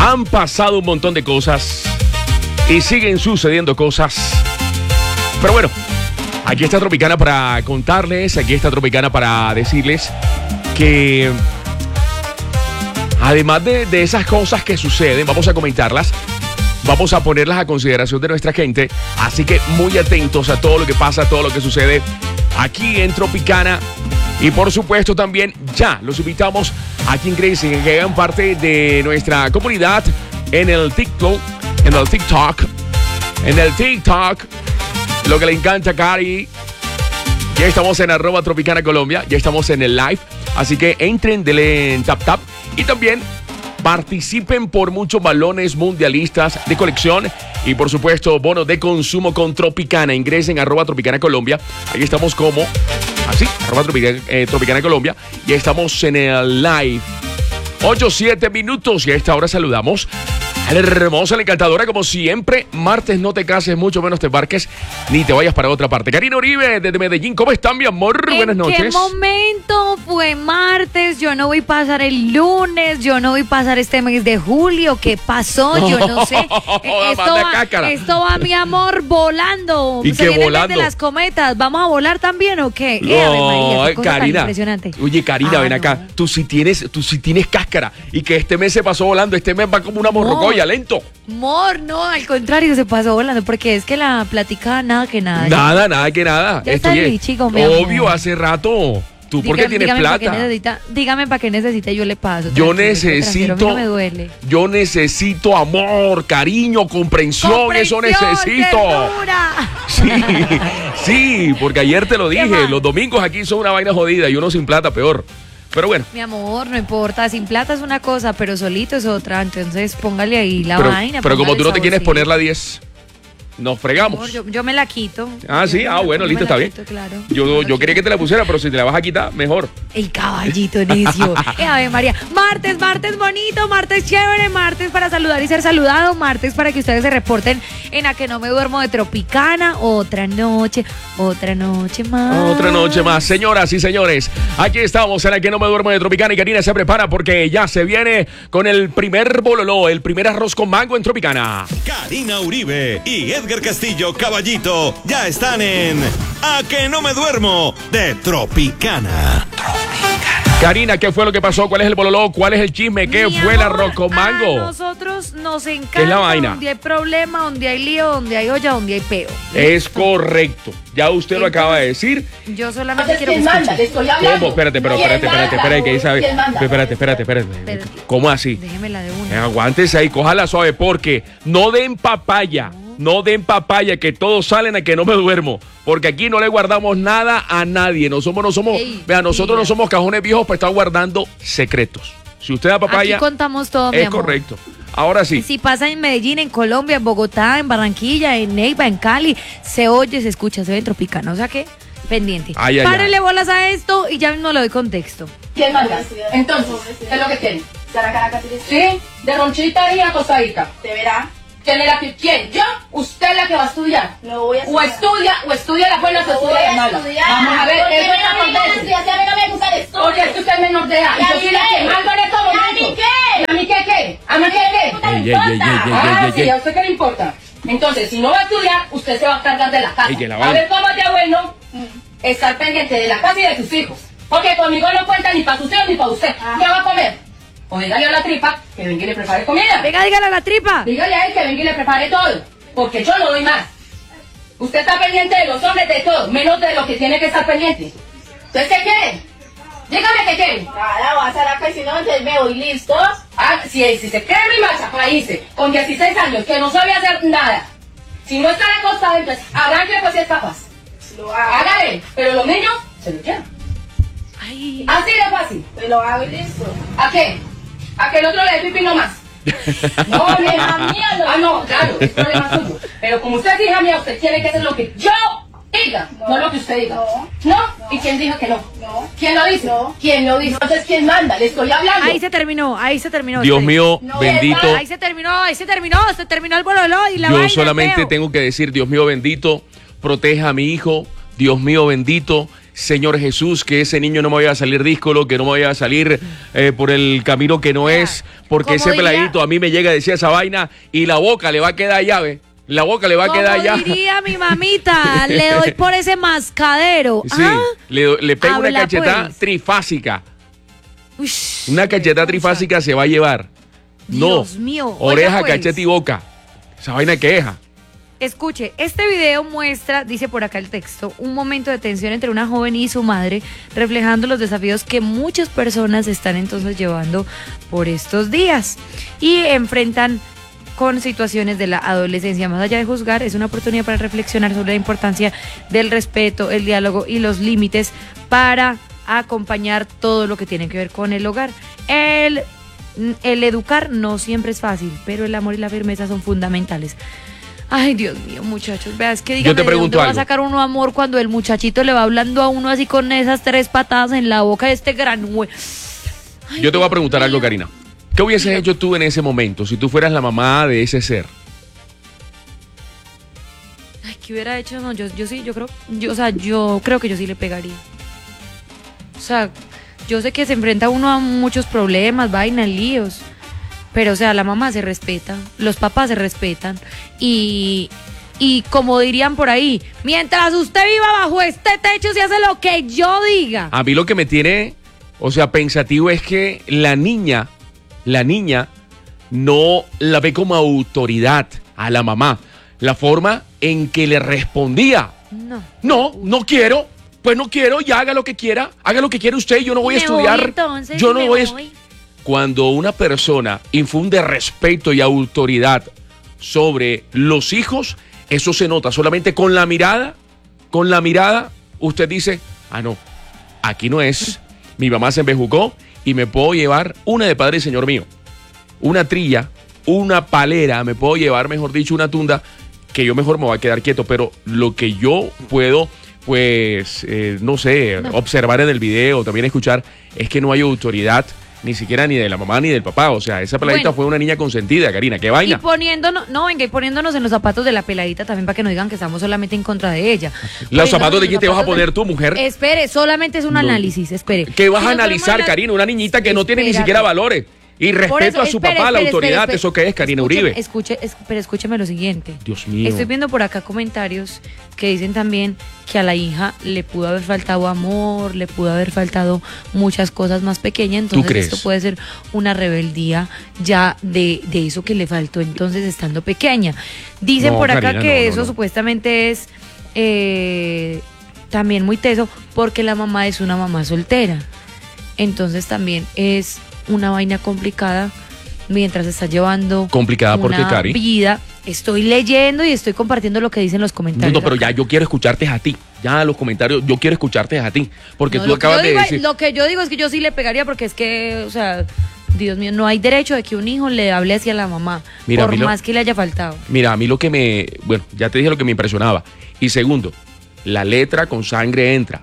Han pasado un montón de cosas y siguen sucediendo cosas. Pero bueno, aquí está Tropicana para contarles, aquí está Tropicana para decirles que además de esas cosas que suceden, vamos a comentarlas, vamos a ponerlas a consideración de nuestra gente. Así que muy atentos a todo lo que pasa, a todo lo que sucede aquí en Tropicana. Y por supuesto también ya los invitamos a que ingresen, que hagan parte de nuestra comunidad en el TikTok, lo que le encanta a Cari. Ya estamos en @Tropicana Colombia, ya estamos en el live, así que entren, denle en tap y también participen por muchos balones mundialistas de colección y por supuesto bonos de consumo con Tropicana. Ingresen @Tropicana Colombia, ahí estamos como así, @Tropicana Colombia, y estamos en el live. 8-7 minutos y a esta hora saludamos a la hermosa, la encantadora, como siempre. Martes, no te cases, mucho menos te embarques, ni te vayas para otra parte. Karina Uribe, desde Medellín, ¿cómo están, mi amor? Buenas noches. ¿En qué momento fue martes? Yo no voy a pasar el lunes, yo no voy a pasar este mes de julio. ¿Qué pasó? Yo no sé. Esto va, mi amor, volando. ¿Y qué volando? De las cometas. ¿Vamos a volar también o qué? No, María, Karina. Impresionante. Oye, Karina, ven acá. No. Tú sí tienes cáscara. Y que este mes se pasó volando. Este mes va como una morrocoya, lento. Amor, no, al contrario, se pasó volando, porque es que la plática nada que nada. Nada que nada. Ya está el chico, mi obvio, amor. hace rato. ¿Tú por qué tienes plata? Dígame para qué necesita, yo le paso. Yo necesito. No me duele. Yo necesito amor, cariño, comprensión, eso necesito. Sí, porque ayer te lo dije, los domingos aquí son una vaina jodida y uno sin plata peor. Pero bueno. Mi amor, no importa, sin plata es una cosa, pero solito es otra, entonces póngale ahí la vaina. Pero como tú no te quieres poner la 10, nos fregamos. Amor, yo me la quito. Sí, bueno, listo, está bien. Claro. Yo quería que te la pusiera, pero si te la vas a quitar, mejor. El caballito necio. Ave María. Martes bonito, martes chévere, martes para saludar y ser saludado, martes para que ustedes se reporten en A Que No Me Duermo de Tropicana. Otra noche más. Otra noche más. Señoras y señores, aquí estamos en A Que No Me Duermo de Tropicana y Karina se prepara porque ya se viene con el primer bololó, el primer arroz con mango en Tropicana. Karina Uribe y Edgar Castillo, Caballito, ya están en A Que No Me Duermo de Tropicana. Karina, ¿qué fue lo que pasó? ¿Cuál es el bololó? ¿Cuál es el chisme? ¿Qué fue el arroz con mango? A nosotros nos encanta. ¿Qué es la vaina? Donde hay problema, donde hay lío, donde hay olla, donde hay peo. Es correcto. Ya usted lo acaba de decir. Yo solamente quiero que manda, le estoy hablando. ¿Cómo? Espérate, que ahí sabe. Espérate. ¿Cómo así? Déjemela de una. Aguántese ahí, cójala suave, porque no den papaya. No den papaya, que todos salen a Que No Me Duermo. Porque aquí no le guardamos nada a nadie. Nosotros no somos cajones viejos para estar guardando secretos. Si usted da papaya, aquí contamos todo, mi es amor. correcto. Ahora sí. Si pasa en Medellín, en Colombia, en Bogotá, en Barranquilla, en Neiva, en Cali, se oye, se escucha, se ve en Tropicana. O sea que, pendiente. Párele bolas a esto y ya mismo le doy contexto. ¿Quién manda? Entonces, ¿qué es lo que quieren? ¿Sí? De ronchita y acostadita. Te verá. ¿Quién es la que? ¿Quién? ¿Yo? ¿Usted es la que va a estudiar? No voy a estudiar. O estudia las buenas o estudia las malas. Vamos a ver, porque eso a mí no me gusta el estudio. Porque es que usted es menor de edad. Y yo soy la que mando en estos momentos. ¿A mí qué? ¿A mí qué? ¿A mí qué? Sí, ¿a usted qué le importa? Entonces, si no va a estudiar, usted se va a cargar de la casa. A ver cómo es de bueno estar pendiente de la casa y de sus hijos. Porque conmigo no cuenta ni para sus hijos ni para usted. ¿Qué va a comer? O dígale a la tripa que venga y le prepare comida. Venga, dígale a la tripa. Dígale a él que venga y le prepare todo. Porque yo no doy más. Usted está pendiente de los hombres, de todo, menos de lo que tiene que estar pendiente. ¿Entonces qué quiere? Dígame qué quiere. Nada, vas a la casino, entonces me voy, ¿listos? Si se cree mi marcha, para irse, con 16 años, que no sabía hacer nada. Si no está acostado, entonces arranque pues si es capaz. Lo hago. Hágale, pero los niños se lo llevan. Ay. Así de fácil. Pues lo hago y listo. ¿A qué? ¿A que el otro le dé pipí nomás? No, no es hija mía. No, claro, es problema suyo. Pero como usted es hija mía, usted tiene que hacer lo que yo diga, no lo que usted diga. ¿No? ¿Y quién dijo que no? No. ¿Quién lo dice? No. ¿Quién lo dice? Entonces, ¿quién manda? Le estoy hablando. Ahí se terminó. Dios mío, No, bendito. Ahí se terminó el bololó y la Yo vaina, solamente feo. tengo que decir, Dios mío bendito, proteja a mi hijo. Dios mío bendito, Señor Jesús, que ese niño no me vaya a salir díscolo, que no me vaya a salir por el camino que no es, porque ese peladito a mí me llega a decir esa vaina y la boca le va a quedar llave. La boca le va a quedar ya. Como diría mi mamita, le doy por ese mascadero. Sí, le pego una cachetada pues. trifásica. Ush, Una cachetada trifásica se va a llevar. Dios mío. Oreja, Oiga, pues, cachete y boca. Esa vaina queja. Escuche, este video muestra, dice por acá el texto, un momento de tensión entre una joven y su madre, reflejando los desafíos que muchas personas están entonces llevando por estos días y enfrentan con situaciones de la adolescencia. Más allá de juzgar, es una oportunidad para reflexionar sobre la importancia del respeto, el diálogo y los límites para acompañar todo lo que tiene que ver con el hogar. El educar no siempre es fácil, pero el amor y la firmeza son fundamentales. Ay, Dios mío, muchachos, veas que dígame, Yo te pregunto ¿de dónde algo. va a sacar uno amor cuando el muchachito le va hablando a uno así con esas 3 patadas en la boca de este gran Yo te voy a preguntar algo, Karina. ¿Qué hubieses hecho tú en ese momento si tú fueras la mamá de ese ser? Ay, ¿qué hubiera hecho? No, yo sí, yo creo que yo sí le pegaría. O sea, yo sé que se enfrenta uno a muchos problemas, vainas, líos. Pero, o sea, la mamá se respeta, los papás se respetan. Y como dirían por ahí, mientras usted viva bajo este techo, se hace lo que yo diga. A mí lo que me tiene, o sea, pensativo es que la niña no la ve como autoridad a la mamá. La forma en que le respondía. No quiero. Pues no quiero, ya haga lo que quiera usted, yo no voy a estudiar. Entonces, yo no voy. voy. Cuando una persona infunde respeto y autoridad sobre los hijos, eso se nota solamente con la mirada, usted dice, no, aquí no es, mi mamá se embejucó y me puedo llevar una de Padre y Señor mío, una trilla, una palera, me puedo llevar, mejor dicho, una tunda, que yo mejor me voy a quedar quieto, pero lo que yo puedo, pues, observar en el video, también escuchar, es que no hay autoridad, ni siquiera ni de la mamá ni del papá. O sea, esa peladita fue una niña consentida, Karina. ¿Qué vaina? Y poniéndonos en los zapatos de la peladita también para que no digan que estamos solamente en contra de ella. ¿Los zapatos de quién te vas a poner tú, mujer? Espere, solamente es un análisis, espere. ¿Qué vas a analizar, Karina? Una niñita que no tiene ni siquiera valores. Y respeto a su papá, la autoridad, ¿eso qué es, Karina Uribe? Pero escúcheme lo siguiente. Dios mío. Estoy viendo por acá comentarios que dicen también que a la hija le pudo haber faltado amor, le pudo haber faltado muchas cosas más pequeñas. Entonces ¿Tú crees? Esto puede ser una rebeldía ya de eso que le faltó entonces estando pequeña. Dicen por acá Karina, que no, eso no. supuestamente es también muy teso porque la mamá es una mamá soltera. Entonces también es una vaina complicada mientras está llevando ¿Complicada por qué, una Cari? vida. Estoy leyendo y estoy compartiendo lo que dicen los comentarios. No, pero acá. ya yo quiero escucharte a ti. Ya los comentarios, yo quiero escucharte a ti. Porque No, tú lo que acabas yo de digo- decir. Lo que yo digo es que yo sí le pegaría porque es que, o sea, Dios mío, no hay derecho de que un hijo le hable hacia la mamá, Mira, a por mí más que le haya faltado. Mira, a mí lo que bueno, ya te dije lo que me impresionaba. Y segundo, la letra con sangre entra.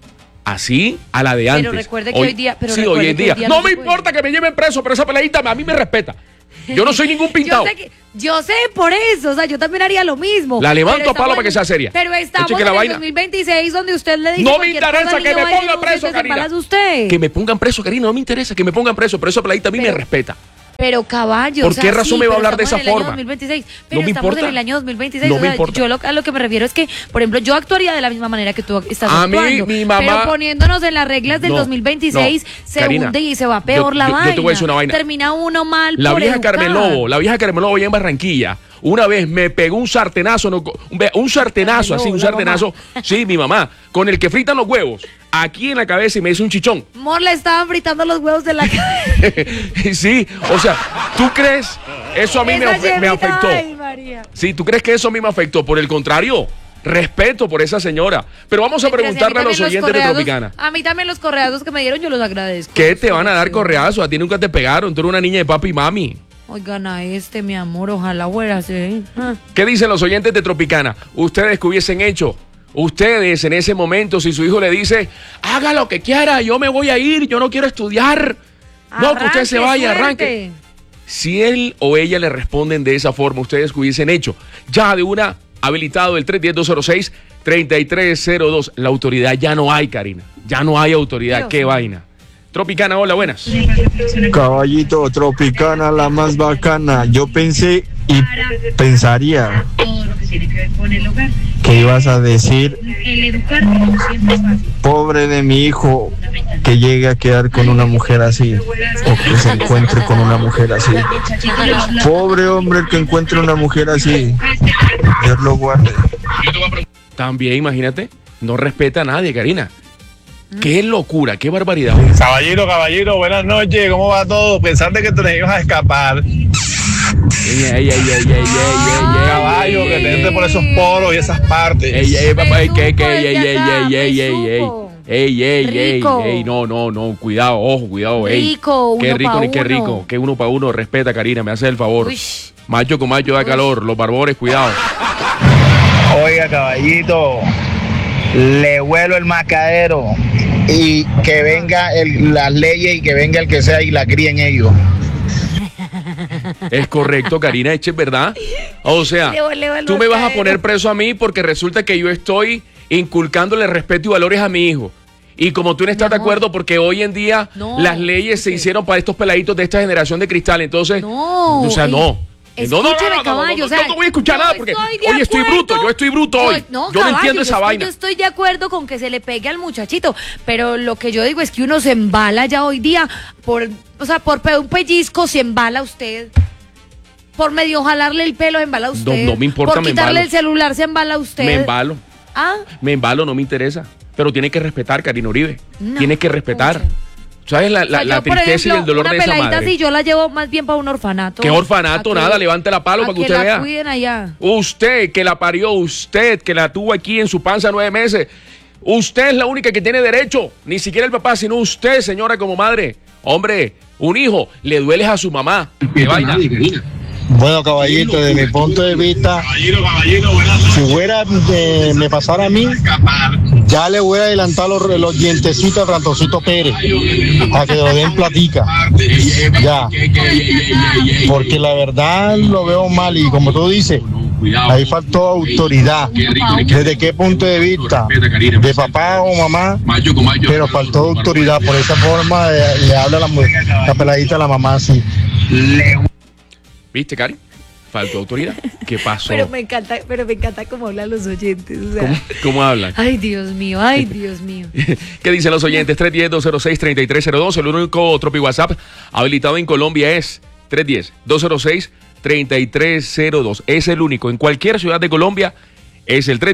Así a la de antes. Pero recuerde que hoy día- pero sí, recuerde hoy en que día. hoy día No no me se puede. importa que me lleven preso, pero esa peladita a mí me respeta. Yo no soy ningún pintado. Yo sé por eso, o sea, yo también haría lo mismo. La levanto Pero a palo estamos para que sea seria. Pero estamos Eche que la en el vaina. 2026 donde usted le dice No me cualquier interesa cosa al que niño, me vaya y ponga denuncie, preso, se Karina. embaraza usted. Que me pongan preso, Karina, no me interesa que me pongan preso, pero esa peladita a mí me respeta. Pero caballo, ¿Por o sea, qué razón sí, me va a pero hablar de estamos esa en el forma? año 2026, No pero me estamos importa. en el año 2026. No o me sea, importa. yo a lo que me refiero es que, por ejemplo, yo actuaría de la misma manera que tú estás A mí, actuando. mi mamá- Pero poniéndonos en las reglas del No, 2026, no, se Karina, hunde y se va peor la yo vaina. te voy a decir una vaina. Termina uno mal La por vieja educar. Carmen Lobo allá en Barranquilla, una vez me pegó un sartenazo, un sartenazo, así, un la sartenazo, sí, mi mamá, con el que fritan los huevos, aquí en la cabeza y me hizo un chichón. Mor, le estaban fritando los huevos de la cabeza. Sí, o sea, ¿tú crees? Eso a mí me Esa yemita, afectó. ay, María. Sí, ¿tú crees que eso a mí me afectó? Por el contrario, respeto por esa señora. Pero vamos a preguntarle a los oyentes de Tropicana. A mí también los correazos que me dieron, yo los agradezco. ¿Qué te van a dar correazos? A ti nunca te pegaron, tú eres una niña de papi y mami. Oigan a mi amor, ojalá fuera así. ¿Qué dicen los oyentes de Tropicana? ¿Ustedes qué hubiesen hecho? Ustedes en ese momento, si su hijo le dice, haga lo que quiera, yo me voy a ir, yo no quiero estudiar. No, que usted se vaya, arranque. Si él o ella le responden de esa forma, ¿ustedes qué hubiesen hecho? Ya de una, habilitado el 310-206-30 3302. La autoridad ya no hay, Karina. Ya no hay autoridad. Dios. Qué vaina. Tropicana, hola, buenas. Caballito, Tropicana, la más bacana. Yo pensé y pensaría que ibas a decir, pobre de mi hijo que llegue a quedar con una mujer así, o que se encuentre con una mujer así. Pobre hombre el que encuentre una mujer así. Dios lo guarde. También, imagínate, no respeta a nadie, Karina. Qué locura, qué barbaridad. Caballero, buenas noches, ¿cómo va todo? Pensaste que te nos ibas a escapar. Caballo, que te entre por esos poros y esas partes. No, cuidado, ojo, cuidado, Rico, qué uno rico, pa' ni qué uno. rico, que uno para uno, respeta, Karina, me hace el favor. Uy. Macho con macho da calor, los barbores, cuidado. Oiga, caballito, le huelo el mascadero y que venga las leyes y que venga el que sea y la críen ellos. Es correcto, Karina, es verdad. O sea, tú me vas a poner preso a mí porque resulta que yo estoy inculcándole respeto y valores a mi hijo. Y como tú no estás de acuerdo, porque hoy en día las leyes se hicieron para estos peladitos de esta generación de cristal, entonces, o sea, no. Escúcheme, caballo, o sea, yo no voy a escuchar nada porque hoy estoy bruto hoy. No, yo no entiendo esa vaina. Yo estoy de acuerdo con que se le pegue al muchachito, pero lo que yo digo es que uno se embala ya hoy día por un pellizco se embala usted. Por medio jalarle el pelo se embala usted. No me importa, por me quitarle embalo. el celular se embala usted. Me embalo. ¿Ah? Me embalo, no me interesa. Pero tiene que respetar, Karina Uribe. No, Tiene que respetar. escucha. ¿Sabes la O sea, yo, por tristeza ejemplo, y el dolor una de esa peladita madre? así yo la llevo más bien para un orfanato. ¿Qué orfanato? A que- Nada, levante la palo a para que usted la vea. cuiden allá. Usted que la parió, usted que la tuvo aquí en su panza 9 meses. Usted es la única que tiene derecho. Ni siquiera el papá, sino usted, señora, como madre. Hombre, un hijo le duele a su mamá. ¿Qué vaina? Bueno, caballito, desde mi punto de vista, si me pasara a mí, ya le voy a adelantar los dientecitos al Rantoncito Pérez, a que lo den platica. Ya, porque la verdad lo veo mal y como tú dices, ahí faltó autoridad. ¿Desde qué punto de vista? ¿De papá o mamá? Pero faltó autoridad, por esa forma le habla la peladita a la mamá así. ¿Viste, Cari? Faltó autoridad. ¿Qué pasó? Pero me encanta cómo hablan los oyentes. O sea. ¿Cómo hablan? Ay, Dios mío, ay, Dios mío. ¿Qué dicen los oyentes? 310-206-3302. El único Tropi WhatsApp habilitado en Colombia es 310-206-3302. Es el único. En cualquier ciudad de Colombia es el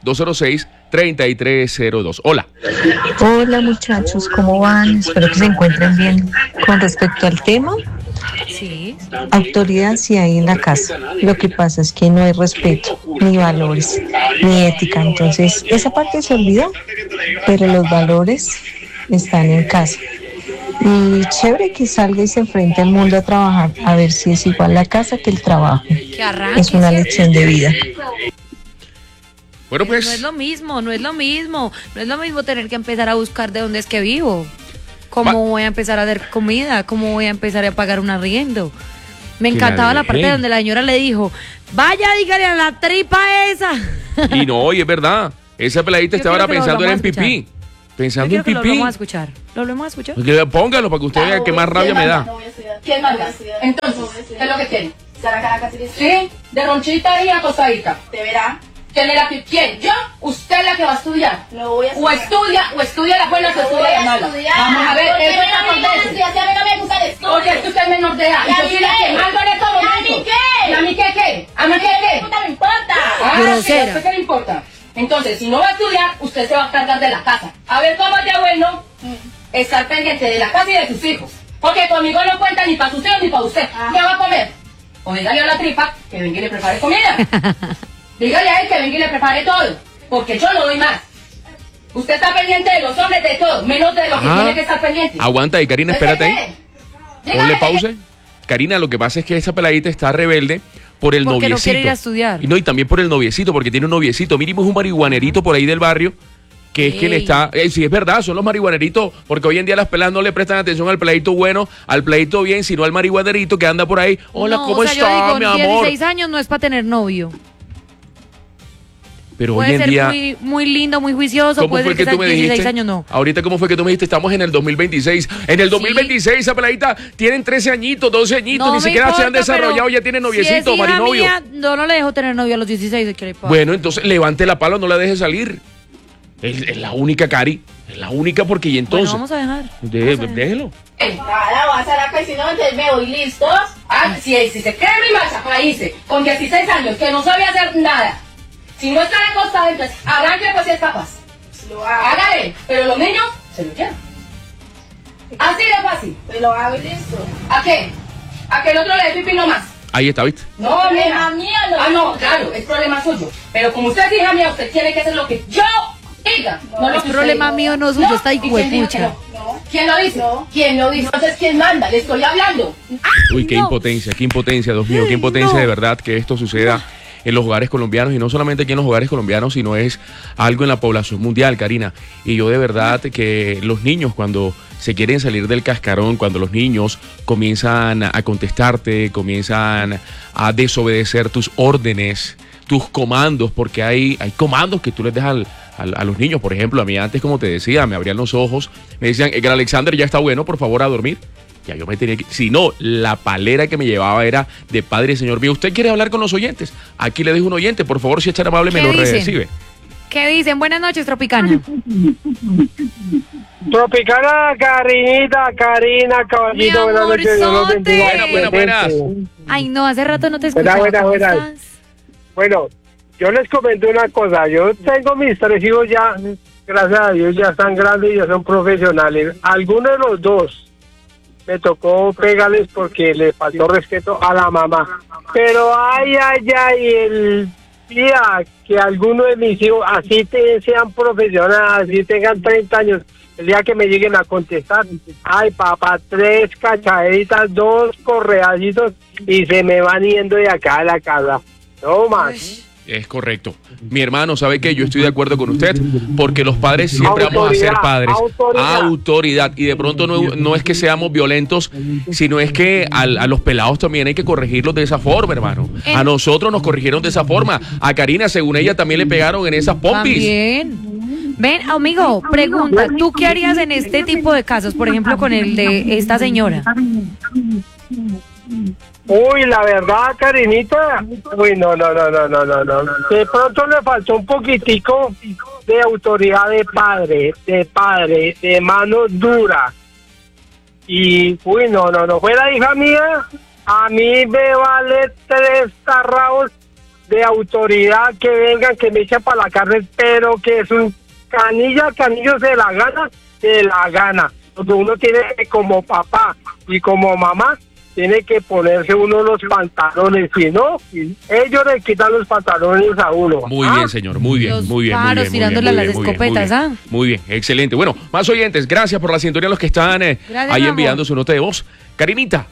310-206-3302. Hola. Hola muchachos, ¿cómo van? Espero que se encuentren bien. Con respecto al tema, Sí. autoridad sí hay en la casa. Lo que pasa es que no hay respeto, ni valores, ni ética. Entonces, esa parte se olvidó, pero los valores están en casa. Y chévere que salga y se enfrente al mundo a trabajar, a ver si es igual la casa que el trabajo. Que arranque. Es una lección de vida. Bueno, pues. No es lo mismo, no es lo mismo. No es lo mismo tener que empezar a buscar de dónde es que vivo. ¿Cómo voy a empezar a hacer comida? ¿Cómo voy a empezar a pagar un arriendo? Me encantaba la parte donde la señora le dijo, vaya, dígale a la tripa esa. Y no, y es verdad. Esa peladita Yo estaba quiero que lo pensando era en volvamos a pipí. Pensando Yo en quiero que pipí. lo vamos a escuchar. ¿Lo volvemos a escuchar? Póngalo para que usted vea qué más rabia me da. ¿Quién manda? Entonces, ¿qué es lo que quiere? Sí, de ronchita y acostadita. Te verá. ¿Quién era quién? ¿Yo? ¿Usted es la que va a estudiar? No voy a O estudia las buenas o estudia las malas. Vamos a ver, eso es acontece. Si a mí no me gusta el estudio. Porque es que usted es menor de edad. ¿Y a Yo mí soy la qué? que mando en estos ¿Y a mí momentos. qué? ¿Y a mí qué qué? ¿A mí qué qué? No me importa. Ah, Grosera. ¿a usted qué le importa? Entonces, si no va a estudiar, usted se va a cargar de la casa. A ver, cómo es de bueno estar pendiente de la casa y de sus hijos. Porque conmigo no cuenta ni para sus hijos ni para usted. ¿Qué va a comer? O dígale a la tripa que venga y le prepare comida. Dígale a él que venga y le prepare todo. Porque yo no doy más. Usted está pendiente de los hombres, de todo, menos de lo que tiene que estar pendiente. Aguanta, y Karina, espérate ahí. Dígale Ponle que- pausa. Karina, lo que pasa es que esa peladita está rebelde por el Porque no noviecito. quiere ir a estudiar. Y no, y también por el noviecito, porque tiene un noviecito. Mínimo es un marihuanerito por ahí del barrio, que es quien Ey. está... sí, es verdad, son los marihuaneritos, porque hoy en día las peladas no le prestan atención al peladito bueno, al peladito bien, sino al marihuanerito que anda por ahí. Hola, No, ¿cómo o sea, está, yo digo, mi amor? 16 años no es para tener novio. Pero puede hoy en ser día... muy, muy lindo, muy juicioso, ¿Cómo puede fue ser que que tú sea me 16 dijiste? años, no. Ahorita, ¿cómo fue que tú me dijiste? Estamos en el 2026. En el 2026, esa peladita tienen 13 añitos, 12 añitos, No ni me siquiera se han importa, desarrollado, pero ya tienen si es noviecito, hija marinovio. mía, yo no le dejo tener novio a los 16, ¿qué le pasa? Bueno, entonces levante la pala, no la deje salir. Es la única, Cari. Es la única porque y entonces... Bueno, vamos a dejar. Déjelo. Ahora vas a la casino, entonces me voy, ¿listos? Ah, si se cree mi marcha para irse con 16 años, que no sabía hacer nada. Si no está acostada, entonces arranque pues si es capaz. Lo hago. Hágale, pero los niños se lo quedan. Así de fácil. Te lo hago y listo. ¿A qué? ¿A que el otro le dé pipí nomás? Ahí está, ¿viste? No, Hija mija. mía, no. Ah, no, claro, es problema suyo. Pero como usted es hija mía, usted tiene que hacer lo que yo diga. No, lo es que usted problema diga. mío, no suyo, está ¿y quién dijo que hijuepucha. no? ¿Quién lo dice? No. ¿Quién lo dice? Entonces, ¿quién manda? Le estoy hablando. Uy, qué no. impotencia, Dios mío, qué impotencia no. de verdad que esto suceda en los hogares colombianos y no solamente aquí en los hogares colombianos, sino es algo en la población mundial, Karina. Y yo de verdad que los niños cuando se quieren salir del cascarón, cuando los niños comienzan a contestarte, comienzan a desobedecer tus órdenes, tus comandos, porque hay comandos que tú les dejas a los niños. Por ejemplo, a mí antes, como te decía, me abrían los ojos, me decían, Edgar Alexander, ya está bueno, por favor, a dormir. Ya yo me tenía que... Si no, la palera que me llevaba era de padre y señor mío. ¿Usted quiere hablar con los oyentes? Aquí le dejo un oyente, por favor, si es tan amable, me ¿Qué lo dicen? recibe. ¿Qué dicen? Buenas noches, Tropicana. Tropicana, Karinita, Karina, caballito, Mi buenas noches. Dios los amorzote. bendiga. Buenas. Ay, no, hace rato no te Buenas, escuchaba. ¿Cómo buenas. estás? Bueno, yo les comento una cosa. Yo tengo mis 3 hijos ya, gracias a Dios, ya están grandes y ya son profesionales. Algunos de los dos me tocó pegarles porque le faltó respeto a la mamá. Pero ay, el día que alguno de mis hijos, así sean profesionales, así tengan 30 años, el día que me lleguen a contestar, ay papá, 3 cachaditas, 2 correacitos y se me van yendo de acá a la casa. No más. Es correcto. Mi hermano, ¿sabe qué? Yo estoy de acuerdo con usted, porque los padres siempre vamos a ser padres. Autoridad. Y de pronto no es que seamos violentos, sino es que a los pelados también hay que corregirlos de esa forma, hermano. A nosotros nos corrigieron de esa forma. A Karina, según ella, también le pegaron en esas pompis. También. Ven, amigo, pregunta, ¿tú qué harías en este tipo de casos? Por ejemplo, con el de esta señora. Uy, la verdad, Karinita, uy, no. De pronto le faltó un poquitico de autoridad de padre, de mano dura. Y, uy, no, fuera hija mía, a mí me vale 3 tarraos de autoridad que vengan, que me echen para la cárcel, pero que es un canillo se la gana. Porque uno tiene que, como papá y como mamá, tiene que ponerse uno los pantalones, si no, ellos le quitan los pantalones a uno. Muy bien, señor, muy bien, Los muy bien. paros tirándole a las escopetas, ¿ah? Muy bien, excelente. Bueno, más oyentes, gracias por la sintonía a los que están ahí amor. enviando su nota de voz. Karinita,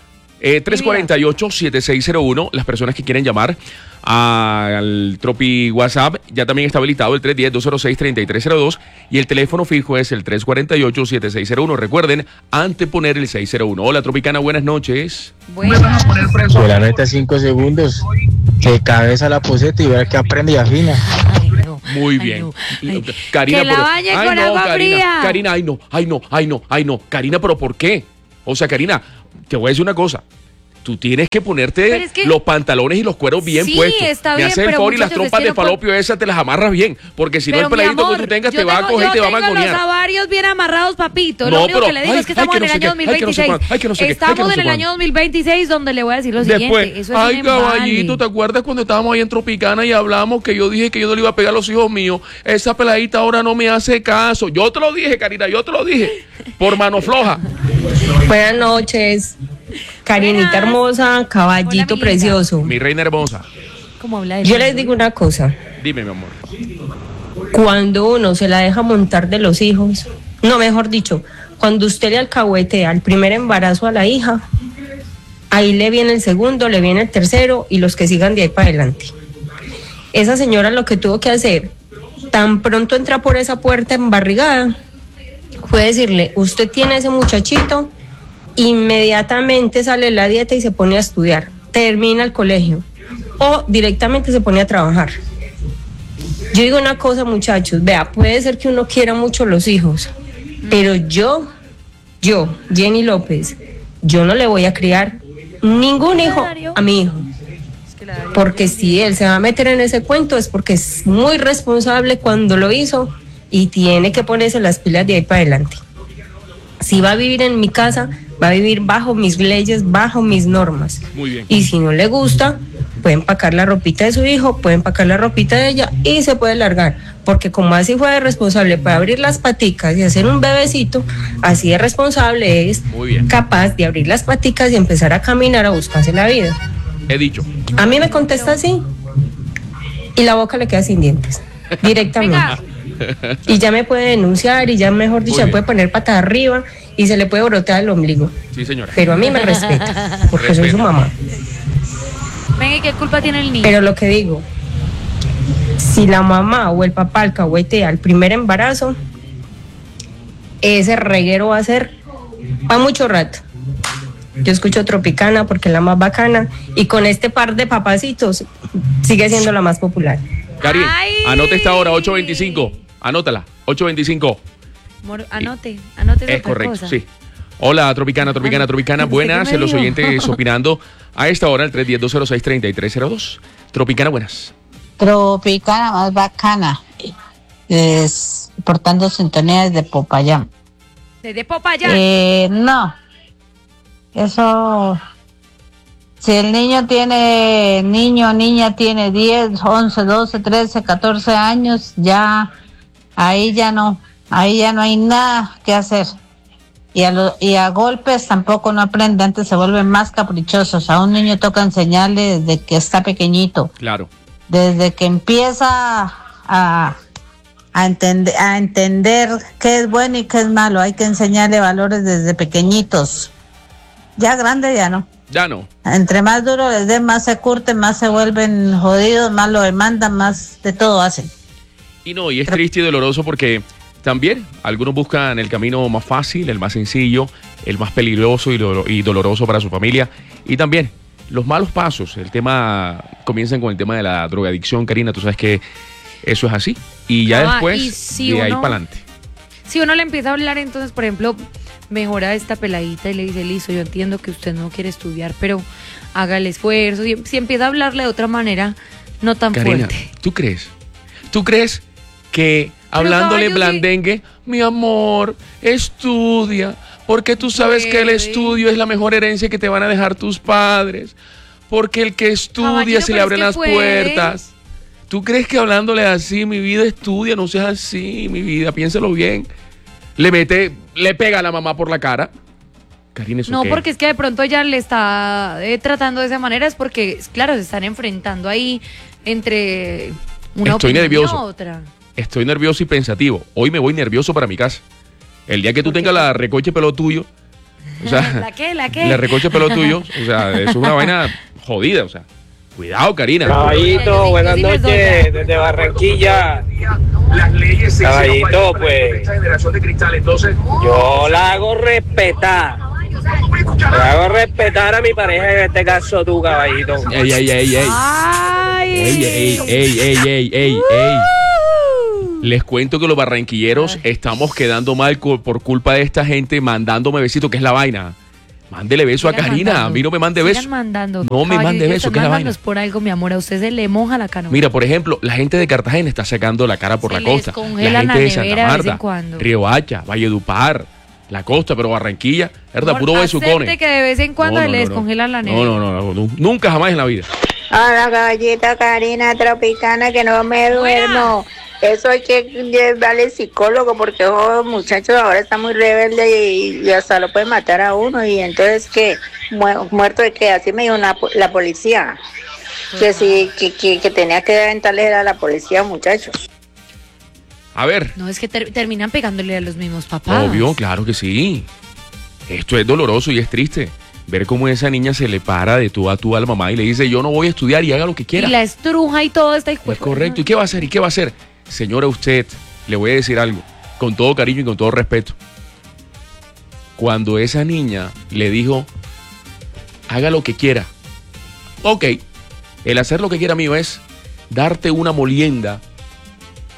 348-7601, las personas que quieren llamar al Tropi WhatsApp, ya también está habilitado el 310-206-3302 y el teléfono fijo es el 348-7601. Recuerden, anteponer el 601. Hola, Tropicana, buenas noches. Bueno, La neta 5 segundos, que cabeza la poseta y ver que aprende y afina. ay, no. Muy Ay, bien. no. Ay, Karina, que la pero- bañe ay, con no, agua fría. Karina, ay no. Karina, pero ¿por qué? O sea, Karina, te voy a decir una cosa. Tú tienes que ponerte Pero es que- los pantalones y los cueros bien Sí, puestos. está Me bien, haces el pero favor y las muchachos, es trompas que de no puedo- falopio esas te las amarras bien. Porque si no, Pero, el mi peladito amor, que tú tengas yo te va a tengo- coger y te va a Yo tengo los mangonear. ovarios bien amarrados, papito. No, Lo único pero- que le digo ay, es que estamos ay, que en no el sé año qué, ay, que no sé 2026. cuándo, ay, que no sé qué, ay, que no Estamos sé en el cuándo. año 2026, donde le voy a decir lo Después, siguiente. Eso es ay, un embale. caballito, ¿te acuerdas cuando estábamos ahí en Tropicana y hablamos que yo dije que yo no le iba a pegar a los hijos míos? Esa peladita ahora no me hace caso. Yo te lo dije, Karina, yo te lo dije. Por mano floja. Buenas noches, Karinita Buenas. hermosa, Hola, caballito mi linda. precioso. Mi reina hermosa. ¿Cómo habla de Yo mí? les digo una cosa, Dime, mi amor. cuando uno se la deja montar de los hijos, no, mejor dicho, cuando usted le alcahuetea el primer embarazo a la hija, ahí le viene el segundo, le viene el tercero y los que sigan de ahí para adelante. Esa señora lo que tuvo que hacer, tan pronto entra por esa puerta embarrigada, fue decirle, usted tiene ese muchachito, inmediatamente sale la dieta y se pone a estudiar, termina el colegio o directamente se pone a trabajar. Yo digo una cosa, muchachos, vea, puede ser que uno quiera mucho los hijos, pero yo, Jenny López, yo no le voy a criar ningún hijo a mi hijo. Porque si él se va a meter en ese cuento es porque es muy responsable cuando lo hizo y tiene que ponerse las pilas de ahí para adelante. Si va a vivir en mi casa, va a vivir bajo mis leyes, bajo mis normas. Muy bien. Y si no le gusta, puede empacar la ropita de su hijo, puede empacar la ropita de ella y se puede largar. Porque como así fue de responsable para abrir las paticas y hacer un bebecito, así de responsable es capaz de abrir las paticas y empezar a caminar a buscarse la vida. He dicho. A mí me contesta así y la boca le queda sin dientes, directamente. Y ya me puede denunciar y ya, mejor dicho, se puede poner patada arriba y se le puede brotar el ombligo. Sí, señora. Pero a mí me respeta, porque soy su mamá. Venga, ¿y qué culpa tiene el niño? Pero lo que digo, si la mamá o el papá alcahuetea al primer embarazo, ese reguero va a ser para mucho rato. Yo escucho Tropicana porque es la más bacana y con este par de papacitos sigue siendo la más popular. Cari, anote esta hora, 8:25. Anótala, 8:25. Anote esa Es correcto, cosa. sí. Hola, Tropicana. Buenas, los oyentes opinando a esta hora, el 310-206-3302. Tropicana, buenas. Tropicana más bacana. Es portando sintonía desde Popayán. ¿Desde Popayán? No. Eso, si el niño, niña tiene 10, 11, 12, 13, 14 años, ahí ya no hay nada que hacer. Y a golpes tampoco no aprende, antes se vuelven más caprichosos. A un niño toca enseñarle desde que está pequeñito. Claro. Desde que empieza a entender qué es bueno y qué es malo, hay que enseñarle valores desde pequeñitos. Ya grande ya no. Ya no. Entre más duro les den, más se curten, más se vuelven jodidos, más lo demandan, más de todo hacen. Y es triste y doloroso porque también algunos buscan el camino más fácil, el más sencillo, el más peligroso y doloroso para su familia. Y también los malos pasos. Comienzan con el tema de la drogadicción, Karina, tú sabes que eso es así. Y ya después, de ahí para adelante. Si uno le empieza a hablar, entonces, por ejemplo, mejora esta peladita y le dice, listo, yo entiendo que usted no quiere estudiar, pero haga el esfuerzo. Si empieza a hablarle de otra manera, no tan Karina, fuerte. ¿Tú crees que hablándole blandengue, mi amor, estudia, porque tú sabes que el estudio es la mejor herencia que te van a dejar tus padres, porque el que estudia se le abren las puertas? ¿Tú crees que hablándole así, mi vida, estudia, no seas así, mi vida, piénsalo bien? Le pega a la mamá por la cara. Karina, ¿eso no, qué? porque es que de pronto ella le está tratando de esa manera, es porque, claro, se están enfrentando ahí entre una opinión y otra. Estoy nervioso y pensativo. Hoy me voy nervioso para mi casa. El día que tú tengas la recoche pelo tuyo, o sea, ¿La qué? la recoche pelo tuyo, o sea, es una vaina jodida, o sea. Cuidado, Karina. Caballito, buenas noches, desde Barranquilla. Caballito, pues, yo la hago respetar. La hago respetar a mi pareja, en este caso tú, caballito. Ey. Les cuento que los barranquilleros estamos quedando mal por culpa de esta gente mandándome besitos, que es la vaina. Mándele beso a Karina, a mí no me mande beso. No me mande beso, ¿qué es la vaina? Por algo, mi amor, a usted se le moja la cara. Mira, por ejemplo, la gente de Cartagena está sacando la cara por la costa. La gente de Santa Marta, Río Hacha, Valledupar, la costa, pero Barranquilla, ¿verdad? Puro besucones. Que de vez en cuando le descongelan la nevera. No, nunca jamás en la vida. Hola, caballita, Karina Tropicana, que no me duermo. Eso hay que darle al psicólogo porque los muchachos ahora están muy rebeldes y hasta lo pueden matar a uno. Y entonces, ¿qué? ¿Muerto de qué? Así me dijo la policía. Que sí, que tenía que aventarle a la policía, muchachos. A ver. No, es que terminan pegándole a los mismos papás. Obvio, claro que sí. Esto es doloroso y es triste. Ver cómo esa niña se le para de tú a tú a la mamá y le dice, yo no voy a estudiar y haga lo que quiera. Y la estruja y todo está Es correcto. ¿Y qué va a hacer? ¿Y qué va a hacer? Señora, usted, le voy a decir algo, con todo cariño y con todo respeto. Cuando esa niña le dijo, haga lo que quiera. Ok, el hacer lo que quiera mío es darte una molienda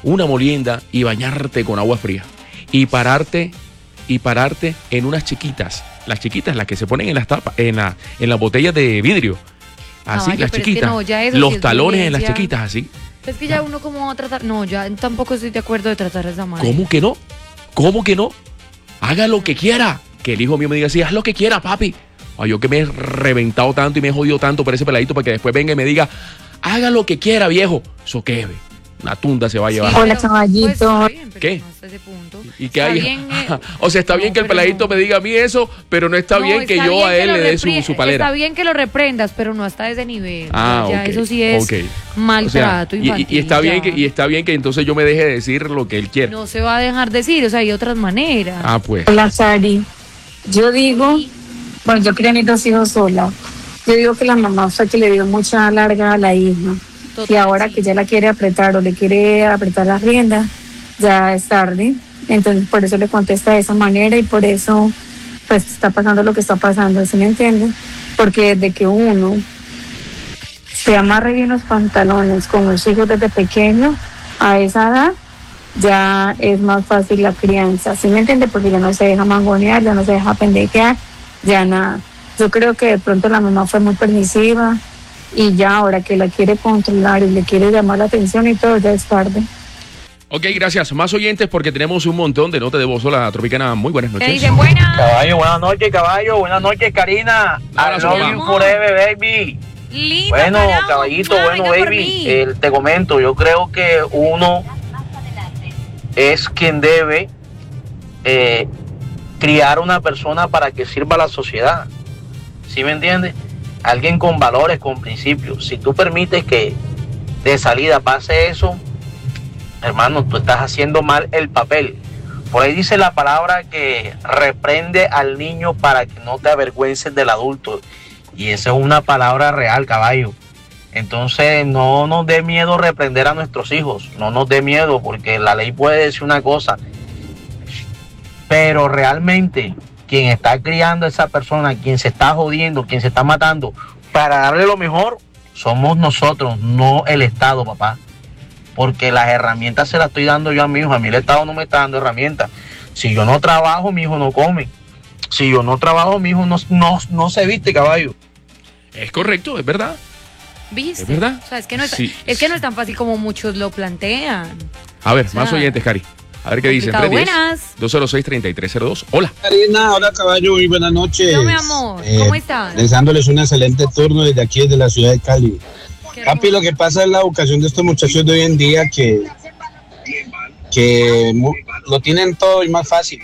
una molienda y bañarte con agua fría. Y pararte en unas chiquitas. Las chiquitas, las que se ponen en las tapas, en las botellas de vidrio. Así, las chiquitas. No, ya eso los sí talones en las violencia. chiquitas, así. Es que ya uno como va a tratar. No, ya tampoco estoy de acuerdo de tratar de esa manera. ¿Cómo que no? ¿Cómo que no? Haga lo que quiera. Que el hijo mío me diga así, haz lo que quiera, papi. Ay, yo que me he reventado tanto y me he jodido tanto por ese peladito para que después venga y me diga, haga lo que quiera, viejo. Eso qué, una tunda se va a llevar. Hola, caballito. ¿Qué? ¿Y qué Está hay? bien, O sea, está bien que el peladito me diga a mí eso, pero no está bien que yo a él le dé su palera. Está bien que lo reprendas, pero no hasta ese nivel. Ah, ya ok, eso sí es ok. maltrato O sea, infantil. y está bien ya. y está bien que entonces yo me deje de decir lo que él quiere. No se va a dejar decir, o sea, hay otras maneras. Ah, pues. Hola, Sari. Yo digo, bueno, yo crié a mis 2 hijos sola. Yo digo que la mamá fue que le dio mucha larga a la hija. Y ahora que ya la quiere apretar o le quiere apretar las riendas, ya es tarde. Entonces, por eso le contesta de esa manera y por eso, pues, está pasando lo que está pasando, ¿sí me entienden? Porque desde que uno se amarra bien los pantalones con los hijos desde pequeño, a esa edad, ya es más fácil la crianza, ¿sí me entiende? Porque ya no se deja mangonear, ya no se deja pendejear, ya nada. Yo creo que de pronto la mamá fue muy permisiva y ya ahora que la quiere controlar y le quiere llamar la atención y todo, ya es tarde. Ok, gracias. Más oyentes porque tenemos un montón de notas de voz. Hola, Tropicana. Muy buenas noches. Te dicen buenas. Caballo, buenas noches, caballo. Buenas noches, Karina. Abrazo, I love you forever, baby. Lindo, Bueno, carajo. caballito, Ah, bueno, venga por baby. mí. Te comento, yo creo que uno es quien debe criar una persona para que sirva a la sociedad. ¿Sí me entiendes? Alguien con valores, con principios. Si tú permites que de salida pase eso, hermano, tú estás haciendo mal el papel. Por ahí dice la palabra que reprende al niño para que no te avergüences del adulto. Y esa es una palabra real, caballo. Entonces no nos dé miedo reprender a nuestros hijos. No nos dé miedo porque la ley puede decir una cosa. Pero realmente quien está criando a esa persona, quien se está jodiendo, quien se está matando, para darle lo mejor, somos nosotros, no el Estado, papá. Porque las herramientas se las estoy dando yo a mi hijo. A mí el Estado no me está dando herramientas. Si yo no trabajo, mi hijo no come. Si yo no trabajo, mi hijo no se viste, caballo. Es correcto, es verdad. ¿Viste? ¿Es verdad? O sea, es que no es, Sí. es que no es tan fácil como muchos lo plantean. A ver, O sea, más oyentes, Cari. A ver qué dicen. complicado. 310-206-3302. Hola. Karina, hola caballo, muy buenas noches. No, mi amor, ¿cómo estás? Deseándoles un excelente turno desde aquí, desde la ciudad de Cali. Papi, lo que pasa es la educación de estos muchachos de hoy en día que lo tienen todo y más fácil.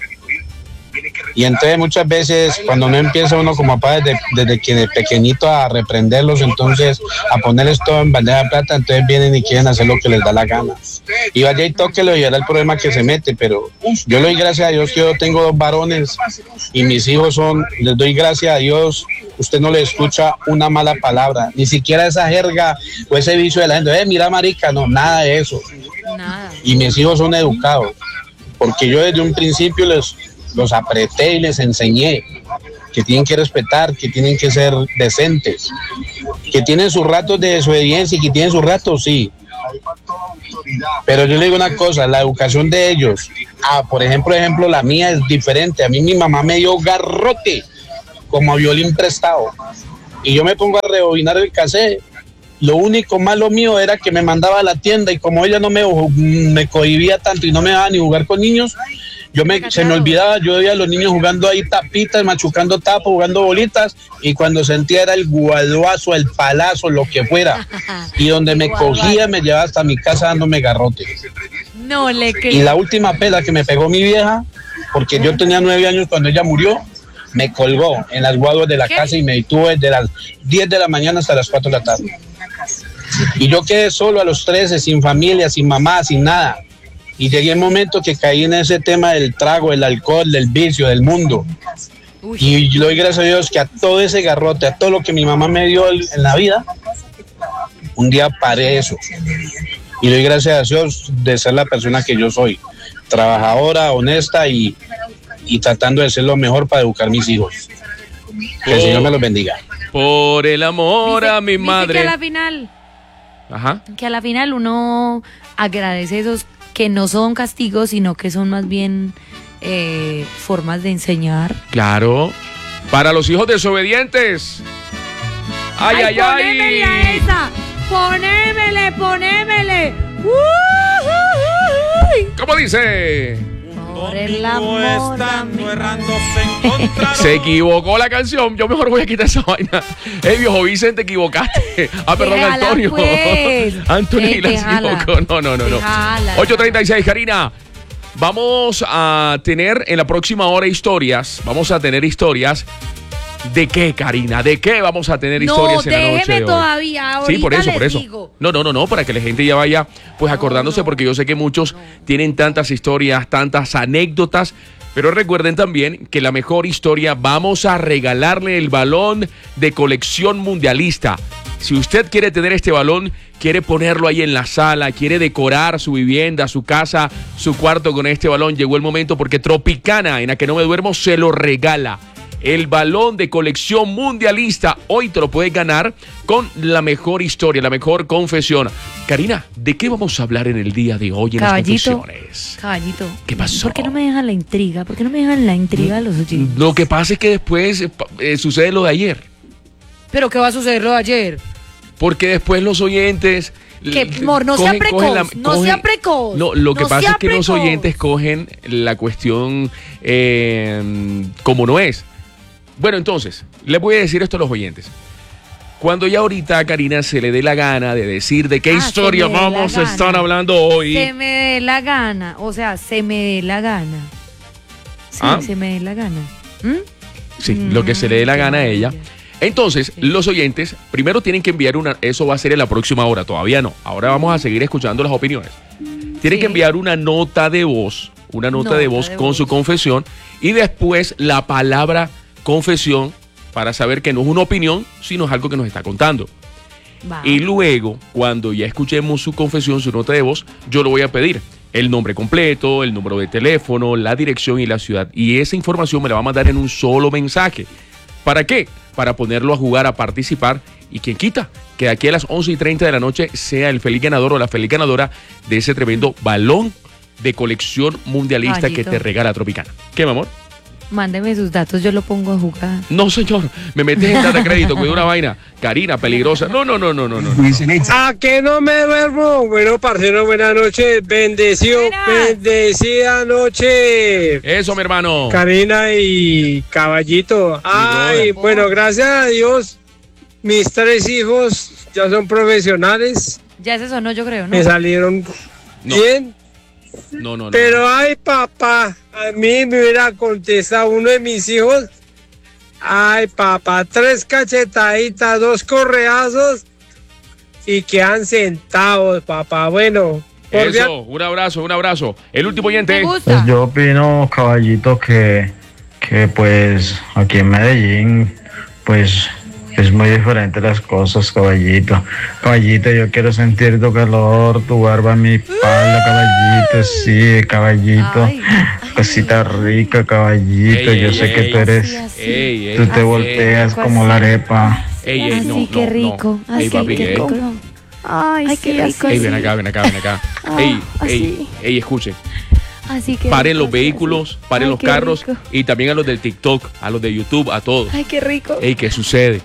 Y entonces muchas veces cuando no empieza uno como papá desde que de pequeñito a reprenderlos, entonces a ponerles todo en bandeja de plata, entonces vienen y quieren hacer lo que les da la gana. Y vaya y tóquelo y verá el problema que se mete, pero yo le doy gracias a Dios que yo tengo 2 varones y mis hijos les doy gracias a Dios, usted no le escucha una mala palabra, ni siquiera esa jerga o ese vicio de la gente, mira marica, no, nada de eso. Nada. Y mis hijos son educados, porque yo desde un principio los apreté y les enseñé que tienen que respetar, que tienen que ser decentes, que tienen sus ratos de desobediencia y que tienen sus ratos, sí. Pero yo le digo una cosa, la educación de ellos, por ejemplo, la mía es diferente. A mí mi mamá me dio garrote como violín prestado y yo me pongo a rebobinar el cassette. Lo único malo mío era que me mandaba a la tienda y como ella no me cohibía tanto y no me dejaba ni jugar con niños, se me olvidaba, yo veía a los niños jugando ahí tapitas, machucando tapos, jugando bolitas, y cuando sentía era el guaduazo, el palazo, lo que fuera. Y donde me cogía, me llevaba hasta mi casa dándome garrote. No le creo. Y la última pela que me pegó mi vieja, porque yo tenía 9 años cuando ella murió, me colgó en las guaduas de la casa y me detuvo desde las 10 de la mañana hasta las 4 de la tarde. Y yo quedé solo a los 13, sin familia, sin mamá, sin nada. Y llegué un momento que caí en ese tema del trago, del alcohol, del vicio, del mundo. Y yo doy gracias a Dios que a todo ese garrote, a todo lo que mi mamá me dio en la vida, un día paré eso. Y doy gracias a Dios de ser la persona que yo soy. Trabajadora, honesta y tratando de ser lo mejor para educar a mis hijos. Que el Señor me los bendiga. Por el amor a mi ¿Viste madre. que a la final Ajá. Que a la final uno agradece esos que no son castigos, sino que son más bien formas de enseñar. Claro. Para los hijos desobedientes. ¡Ay, ay, ay! ¡Ponémele a esa! ¡Ponémele! ¿Cómo dice? Por el amor Se equivocó la canción. Yo mejor voy a quitar esa vaina. Viejo Vicente, equivocaste. Perdón, Déjala, Antonio. pues. Antonio la Déjala. equivocó. No. Déjala. 8:36, Karina. Vamos a tener en la próxima hora historias. Vamos a tener historias. ¿De qué, Karina? ¿De qué vamos a tener historias en la noche déjeme de hoy? todavía. Ahorita Sí, por eso. digo. No, para que la gente ya vaya pues acordándose, porque yo sé que muchos tienen tantas historias, tantas anécdotas, pero recuerden también que la mejor historia, vamos a regalarle el balón de colección mundialista. Si usted quiere tener este balón, quiere ponerlo ahí en la sala, quiere decorar su vivienda, su casa, su cuarto con este balón, llegó el momento, porque Tropicana, en A Que No Me Duermo, se lo regala. El balón de colección mundialista. Hoy te lo puedes ganar con la mejor historia, la mejor confesión. Karina, ¿de qué vamos a hablar en el día de hoy en las confesiones? Caballito. ¿Qué pasó? ¿Por qué no me dejan la intriga? ¿Por qué no me dejan la intriga de los oyentes? Lo que pasa es que después sucede lo de ayer. ¿Pero qué va a suceder lo de ayer? Porque después los oyentes... Que, amor, no sea precoz, no sea precoz. No, lo que no pasa sea es que los precoz. oyentes cogen la cuestión como no es. Bueno, entonces, les voy a decir esto a los oyentes. Cuando ya ahorita a Karina se le dé la gana de decir de qué historia se me dé la vamos a gana. estar hablando hoy. Se me dé la gana, o sea, se me dé la gana. Sí, ¿Ah? se me dé la gana. ¿Mm? Sí, lo que se le dé la gana a ella. Entonces, los oyentes primero tienen que enviar eso va a ser en la próxima hora, todavía no. Ahora vamos a seguir escuchando las opiniones. Tienen que enviar una nota de voz, con su confesión, y después la palabra confesión, para saber que no es una opinión, sino es algo que nos está contando. Va. Y luego, cuando ya escuchemos su confesión, su nota de voz, yo le voy a pedir el nombre completo, el número de teléfono, la dirección y la ciudad. Y esa información me la va a mandar en un solo mensaje. ¿Para qué? Para ponerlo a jugar, a participar. Y quien quita que de aquí a las 11:30 de la noche sea el feliz ganador o la feliz ganadora de ese tremendo balón de colección mundialista Caballito. que te regala Tropicana. ¿Qué, mi amor? Mándeme sus datos, yo lo pongo a jugar. No, señor, me metes en data crédito, cuida una vaina. Karina, peligrosa. No. ¿A que no me duermo? Bueno, parcero, buenas noches. Bendecida noche. Eso, mi hermano. Karina y Caballito. Ay, bueno, gracias a Dios, mis 3 hijos ya son profesionales. Ya ese sonó, yo creo, ¿no? Me salieron bien. No. Pero ay, papá, a mí me hubiera contestado uno de mis hijos. Ay, papá, 3 cachetaditas, 2 correazos y quedan sentados, papá. Bueno, Eso, un abrazo. El último oyente. Pues yo opino, Caballito, que pues aquí en Medellín, pues es muy diferente las cosas, Caballito. Caballito, yo quiero sentir tu calor, tu barba en mi espalda, Caballito, sí, Caballito. Cosita rica, Caballito, yo sé que tú eres, tú te volteas como la arepa. Así que rico, así papi, que rico. Ay, qué rico. Ven acá. Ey, escuchen. Así que Paren rico, los vehículos, paren Ay, los qué carros rico. y también a los del TikTok, a los de YouTube, a todos. Ay, qué rico. Ey, ¿qué sucede?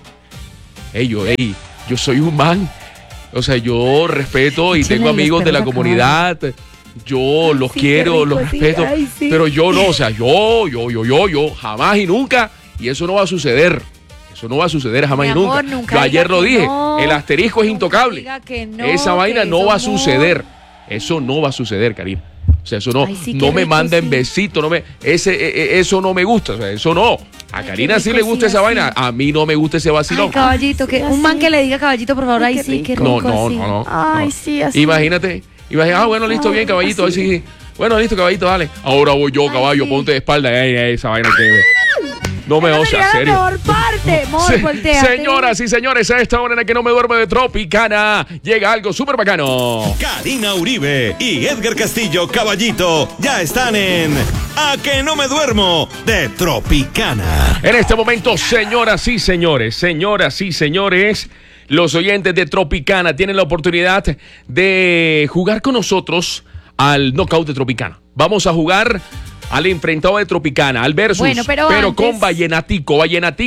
Yo soy un man. O sea, yo respeto y Échale tengo los amigos de la perros a comunidad. Yo los Sí, quiero, qué rico, los sí, respeto. ay, sí. Pero yo no, o sea, yo, jamás y nunca. Y eso no va a suceder. Eso no va a suceder jamás Mi y amor, nunca. nunca Yo ayer diga lo que dije. no. El asterisco es intocable. Diga que no, Esa vaina que no eso va a no. suceder. Eso no va a suceder, Karim. O sea, eso no, Ay, sí, qué no me rico, manda en sí. besito, eso no me gusta, o sea, eso no. A Karina sí rico, le gusta sí, esa así. vaina, a mí no me gusta ese vacilón. Ay, Caballito, que un man que le diga Caballito, por favor, ay, sí, qué rico. No. Ay, sí, así. Imagínate, bueno, listo, bien, caballito, sí. Bueno, listo, caballito, dale. Ahora voy yo, caballo, ponte de espalda, esa vaina que... No me o sea, Sería serio. la peor parte, amor, volteate. Señoras y señores, a esta hora en la que no me duermo de Tropicana, llega algo súper bacano. Karina Uribe y Edgar Castillo, Caballito, ya están en A Que No Me Duermo de Tropicana. En este momento, señoras y señores, los oyentes de Tropicana tienen la oportunidad de jugar con nosotros al knockout de Tropicana. Vamos a jugar al enfrentado de Tropicana, al versus, bueno, pero antes, con vallenatico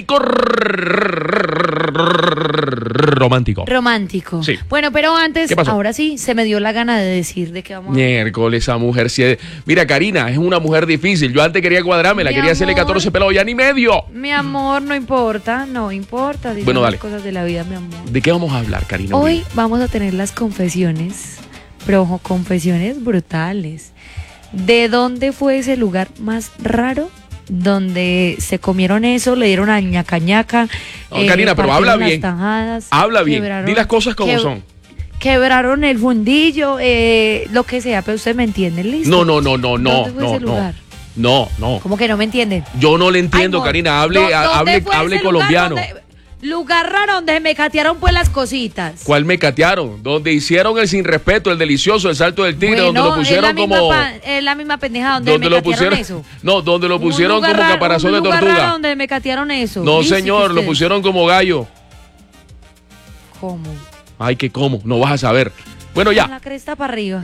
romántico. Sí. Bueno, pero antes, ahora sí, se me dio la gana de decir de qué vamos a hablar. Miércoles, esa mujer. Mira, Karina, es una mujer difícil. Yo antes quería cuadrármela, quería hacerle 14 pelados, ya ni medio. Mi amor, no importa. Bueno, dale. Las cosas de la vida, mi amor. ¿De qué vamos a hablar, Karina? Hoy vamos a tener las confesiones, pero ojo, confesiones brutales. ¿De dónde fue ese lugar más raro? Donde se comieron eso, le dieron a ñaca. No, Karina, pero habla bien. Tajadas, habla bien. Di las cosas como son. Quebraron el fundillo, lo que sea, pero usted me entiende, ¿listo? No. ¿Dónde fue ese lugar? No. ¿Cómo que no me entienden? Yo no le entiendo, Karina. Hable colombiano. Lugar raro donde me catearon pues las cositas. ¿Cuál me catearon? Donde hicieron el sin respeto, el delicioso, el salto del tigre, donde lo pusieron como... Es la misma pendeja donde me catearon eso. No, donde lo pusieron como caparazón de tortuga. Raro donde me catearon eso. No, señor, lo pusieron como gallo. ¿Cómo? Ay, que cómo, no vas a saber. Bueno, ya. Con la cresta para arriba.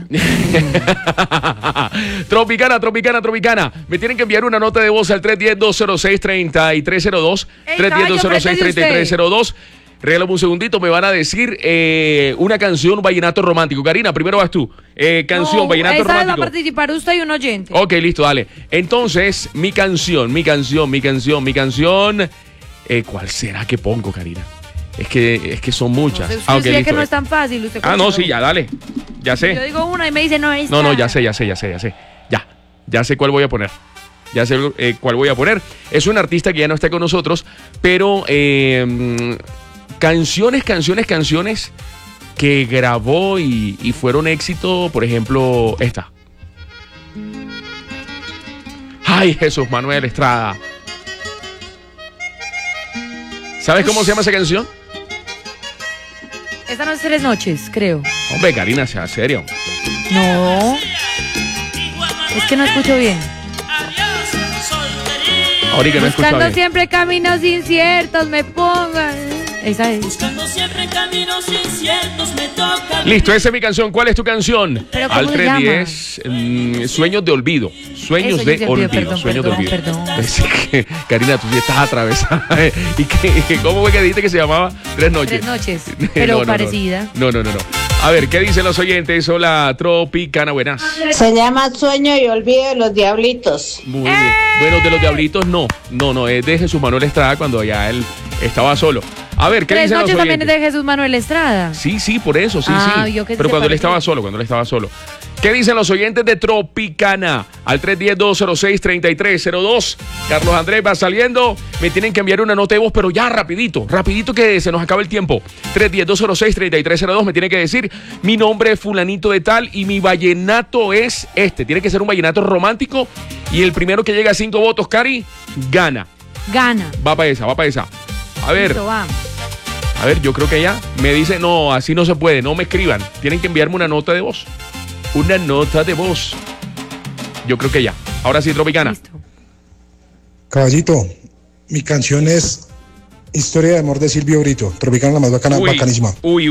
Tropicana. Me tienen que enviar una nota de voz al 310-206-3302. 310-206-3302. Regálame un segundito, me van a decir una canción, un vallenato romántico. Karina, primero vas tú. Vallenato romántico. Va a participar usted y un oyente. Ok, listo, dale. Entonces, mi canción. ¿Cuál será que pongo, Karina? Es que son muchas. No sé, usted decía que no es tan fácil. Sí, ya, dale. Ya sé. Yo digo una y me dice, no es. No, ya sé. Ya sé cuál voy a poner. Es un artista que ya no está con nosotros, pero canciones que grabó y fueron éxito, por ejemplo, esta. Ay, Jesús Manuel Estrada. ¿Sabes cómo se llama esa canción? Esta no es 3 noches, creo. Hombre, Karina, sea serio. No. Es que no escucho bien. Ahorita no escucho bien. Buscando siempre caminos inciertos, me pongan. Esa es. Buscando siempre caminos inciertos, me toca. Listo, esa es mi canción. ¿Cuál es tu canción? ¿Pero cómo al 310, Sueños de Olvido. Sueños de Olvido. Perdón. Karina, tú sí estás atravesada. ¿Cómo fue que dijiste que se llamaba? 3 noches. 3 noches, pero parecida. No. A ver, ¿qué dicen los oyentes? Hola, Tropicana, buenas. Se llama Sueño y Olvido de los Diablitos. Muy bien. Bueno, de los Diablitos no, es de Jesús Manuel Estrada cuando ya él estaba solo. A ver, ¿qué dicen los oyentes? 3 noches también es de Jesús Manuel Estrada. Sí, por eso, sí. Pero cuando él estaba solo. ¿Qué dicen los oyentes de Tropicana? Al 310-206-3302. Carlos Andrés va saliendo. Me tienen que enviar una nota de voz, pero ya rapidito que se nos acaba el tiempo. 310-206-3302. Me tienen que decir, mi nombre es fulanito de tal y mi vallenato es este. Tiene que ser un vallenato romántico y el primero que llega a 5 votos, Cari, gana. Va para esa. A ver. Listo, va. A ver, yo creo que ya me dice, no, así no se puede, no me escriban. Tienen que enviarme una nota de voz. Una nota de voz. Yo creo que ya. Ahora sí, Tropicana. Listo. Caballito, mi canción es Historia de Amor de Silvio Brito. Tropicana, la más bacana, bacanísima. Uy.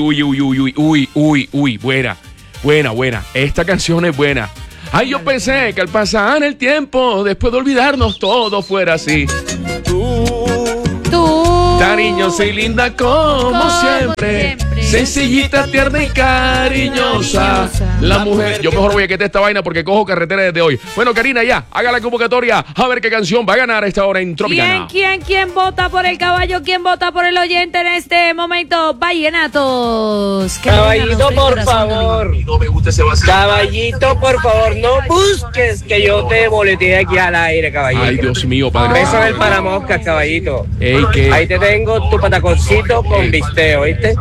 Buena. Esta canción es buena. Ay, yo pensé que al pasar el tiempo, después de olvidarnos, todo fuera así. Tú. Cariñosa y linda como siempre. Sencillita, tierna y cariñosa. La mujer. Yo mejor voy a quitar esta vaina porque cojo carretera desde hoy. Bueno, Karina, ya, haga la convocatoria. A ver qué canción va a ganar a esta hora en Tropicana. ¿Quién vota por el caballo? ¿Quién vota por el oyente en este momento? Vallenatos. Caballito, por favor. Caballito, por favor, no busques que yo te boletee aquí al aire, caballito. Ay, Dios mío, padre. Beso del paramoscas, caballito. Ey, ¿qué? Ahí te tengo tu pataconcito con bistec, ¿oíste?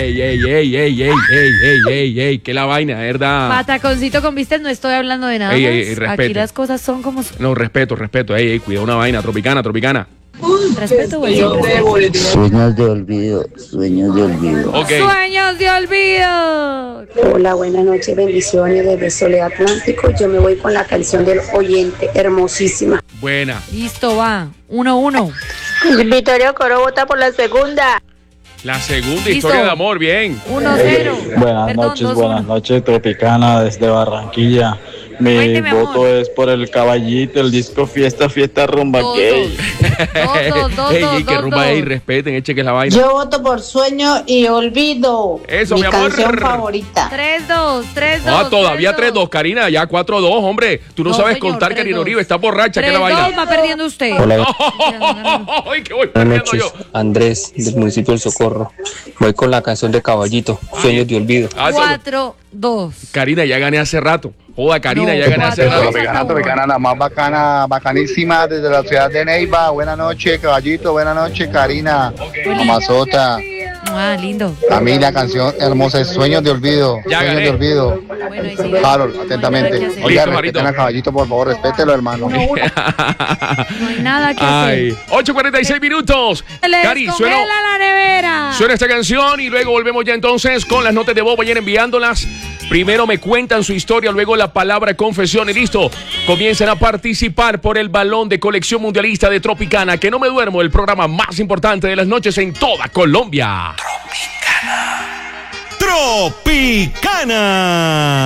Ey, que la vaina, ¿verdad? Pataconcito con bistec, no estoy hablando de nada. Respete. Aquí las cosas son como son. No, respeto. Cuidado una vaina, Tropicana. Respeto, güey. Sueños de olvido. Okay. Sueños de olvido. Hola, buenas noches, bendiciones desde Soledad Atlántico. Yo me voy con la canción del oyente, hermosísima. Buena. Listo, va. 1-1. Vittorio Coro vota por la segunda. La segunda Listo. historia de amor, bien. 1-0. Buenas Perdón, noches, 2-1. buenas noches, Tropicana desde Barranquilla. Mi Cuénteme, amor. voto es por el Caballito, el disco Fiesta, Fiesta, Rumba Gay. Ey, que rumba ahí, respeten, eche que es la vaina. Yo voto por Sueño y Olvido. Eso, mi mi amor. canción favorita. 3-2, 3-2. Ah, todavía 3-2, Karina, ya 4-2, hombre. Tú no, No, sabes señor, contar, 3-2. Karina Uribe, está borracha, que es la vaina. 3-2 va perdiendo usted. Hola. Ay, que voy Buenas perdiendo noches, yo. Andrés, del municipio del Socorro. Voy con la canción de Caballito, Sueños de Olvido. 4-2. Karina, ya gané hace rato. Joda, Karina, No, ya gané hace rato. Tropicana, la más bacana, bacanísima desde la ciudad de Neiva. Buenas noches, Caballito. Buenas noches, Karina. Mamazota. Ah, lindo. A mí la canción hermosa es Sueños de Olvido. Ya Sueños gané. de Olvido. Harold, atentamente. Listo, Oiga, Marito. respeten a Caballito, por favor, respételo, hermano. No hay nada que Ay, hacer. 8:46 minutos. Se le Cari, descongela la nevera. suena esta canción y luego volvemos ya entonces con las notas de voz. Vayan enviándolas. Primero me cuentan su historia, luego la palabra confesión y listo. Comiencen a participar por el balón de colección mundialista de Tropicana. Que no me duermo, el programa más importante de las noches en toda Colombia. Tropicana.